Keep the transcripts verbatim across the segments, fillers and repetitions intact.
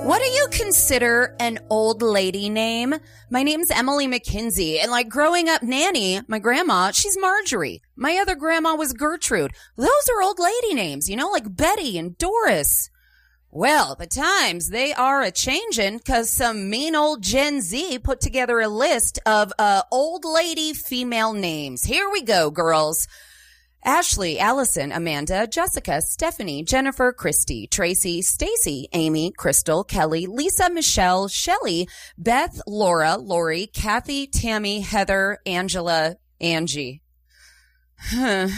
What do you consider an old lady name? My name's Emily McKinsey, and like growing up, Nanny, my grandma, she's Marjorie. My other grandma was Gertrude. Those are old lady names, you know, like Betty and Doris. Well, the times, they are a-changin' because some mean old Gen Z put together a list of uh old lady female names. Here we go, girls. Ashley, Allison, Amanda, Jessica, Stephanie, Jennifer, Christy, Tracy, Stacy, Amy, Crystal, Kelly, Lisa, Michelle, Shelley, Beth, Laura, Lori, Kathy, Tammy, Heather, Angela, Angie. And,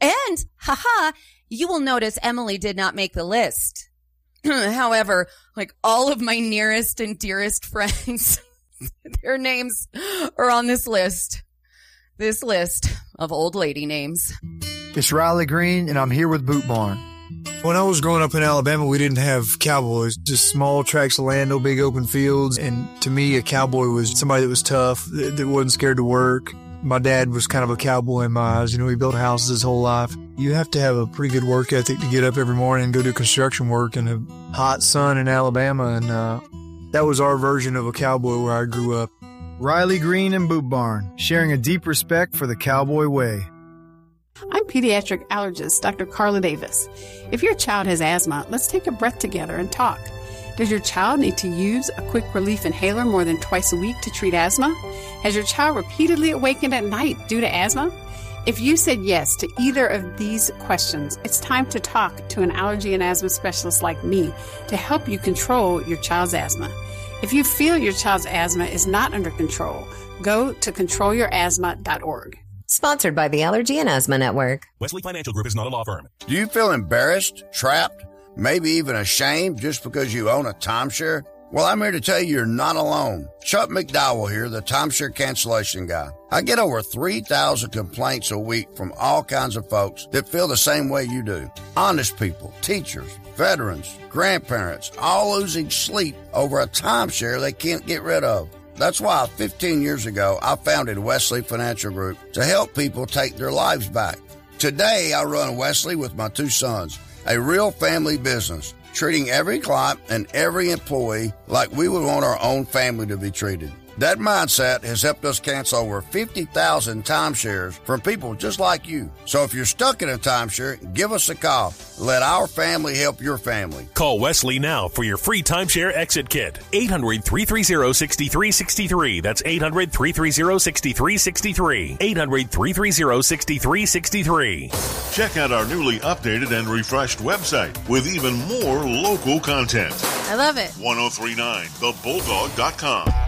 haha, you will notice Emily did not make the list. However, like all of my nearest and dearest friends, their names are on this list. This list of old lady names. It's Riley Green, and I'm here with Boot Barn. When I was growing up in Alabama, we didn't have cowboys, just small tracts of land, no big open fields. And to me, a cowboy was somebody that was tough, that, that wasn't scared to work. My dad was kind of a cowboy in my eyes. You know, he built houses his whole life. You have to have a pretty good work ethic to get up every morning and go do construction work in a hot sun in Alabama. And uh, that was our version of a cowboy where I grew up. Riley Green and Boot Barn, sharing a deep respect for the cowboy way. I'm pediatric allergist Doctor Carla Davis. If your child has asthma, let's take a breath together and talk. Does your child need to use a quick relief inhaler more than twice a week to treat asthma? Has your child repeatedly awakened at night due to asthma? If you said yes to either of these questions, it's time to talk to an allergy and asthma specialist like me to help you control your child's asthma. If you feel your child's asthma is not under control, go to control your asthma dot org. Sponsored by the Allergy and Asthma Network. Wesley Financial Group is not a law firm. Do you feel embarrassed, trapped, maybe even ashamed just because you own a timeshare? Well, I'm here to tell you you're not alone. Chuck McDowell here, the timeshare cancellation guy. I get over three thousand complaints a week from all kinds of folks that feel the same way you do. Honest people, teachers, veterans, grandparents, all losing sleep over a timeshare they can't get rid of. That's why fifteen years ago, I founded Wesley Financial Group to help people take their lives back. Today, I run Wesley with my two sons, a real family business, treating every client and every employee like we would want our own family to be treated. That mindset has helped us cancel over fifty thousand timeshares from people just like you. So if you're stuck in a timeshare, give us a call. Let our family help your family. Call Wesley now for your free timeshare exit kit. eight hundred, three three zero, six three six three. That's eight hundred, three three zero, six three six three. eight hundred, three three zero, six three six three. Check out our newly updated and refreshed website with even more local content. I love it. ten thirty-nine the bulldog dot com.